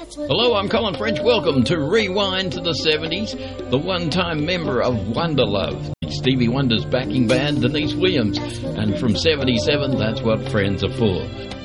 Hello, I'm Colin French. Welcome to Rewind to the 70s. The one-time member of Wonderlove, Stevie Wonder's backing band, Denise Williams. And from 77, that's what friends are for.